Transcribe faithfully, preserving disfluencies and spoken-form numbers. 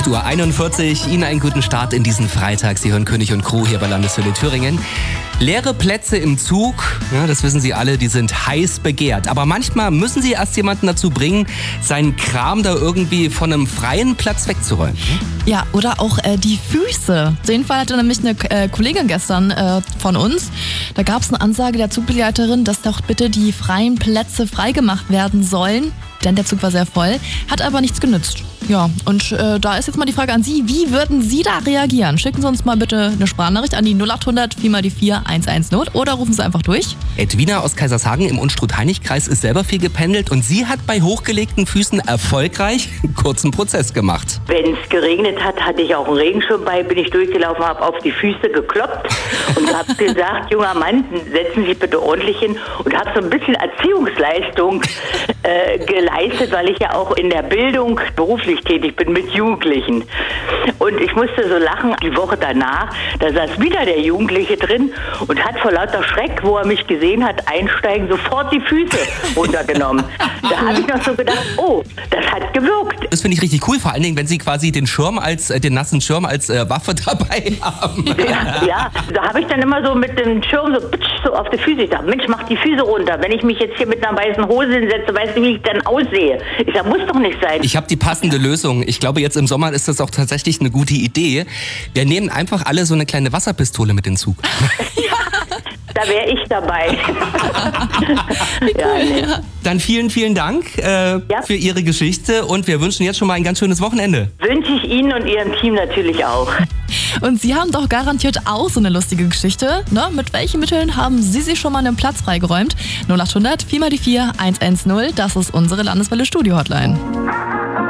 acht Uhr einundvierzig. Ihnen einen guten Start in diesen Freitag. Sie hören König und Crew hier bei Landeswelle Thüringen. Leere Plätze im Zug, ja, das wissen Sie alle, die sind heiß begehrt. Aber manchmal müssen Sie erst jemanden dazu bringen, seinen Kram da irgendwie von einem freien Platz wegzuräumen. Ja, oder auch äh, die Füße. Den Fall hatte nämlich eine äh, Kollegin gestern äh, von uns. Da gab es eine Ansage der Zugbegleiterin, dass doch bitte die freien Plätze freigemacht werden sollen. Denn der Zug war sehr voll, hat aber nichts genützt. Ja, und äh, da ist jetzt mal die Frage an Sie, wie würden Sie da reagieren? Schicken Sie uns mal bitte eine Sprachnachricht an die null acht hundert vier mal die vier eins eins null oder rufen Sie einfach durch. Edwina aus Kaisershagen im Unstrut-Hainich-Kreis ist selber viel gependelt und sie hat bei hochgelegten Füßen erfolgreich einen kurzen Prozess gemacht. Wenn es geregnet hat, hatte ich auch einen Regenschirm bei, bin ich durchgelaufen, habe auf die Füße gekloppt und habe gesagt, junger Mann, setzen Sie sich bitte ordentlich hin und habe so ein bisschen Erziehungsleistung äh, geleistet, weil ich ja auch in der Bildung beruflich tätig bin mit Jugendlichen. Und ich musste so lachen, die Woche danach, da saß wieder der Jugendliche drin und hat vor lauter Schreck, wo er mich gesehen hat, einsteigen, sofort die Füße runtergenommen. Da habe ich noch so gedacht, oh, das hat gewirkt. Das finde ich richtig cool, vor allen Dingen, wenn Sie quasi den Schirm als, äh, den nassen Schirm als äh, Waffe dabei haben. Ja, ja. Da habe ich dann immer so mit dem Schirm so, pitsch, so auf die Füße. Ich dachte, Mensch, mach die Füße runter. Wenn ich mich jetzt hier mit einer weißen Hose hinsetze, weißt du, wie ich dann aussehe? Ich sage, muss doch nicht sein. Ich habe die passende Lösung. Ich glaube, jetzt im Sommer ist das auch tatsächlich eine gute Idee. Wir nehmen einfach alle so eine kleine Wasserpistole mit in den Zug. Ja, da wäre ich dabei. Ja, nee. Dann vielen, vielen Dank äh, Ja. für Ihre Geschichte und wir wünschen jetzt schon mal ein ganz schönes Wochenende. Wünsche ich Ihnen und Ihrem Team natürlich auch. Und Sie haben doch garantiert auch so eine lustige Geschichte. Ne? Mit welchen Mitteln haben Sie sich schon mal einen Platz freigeräumt? null acht hundert vier mal die vier eins eins null, das ist unsere Landeswelle Studio Hotline.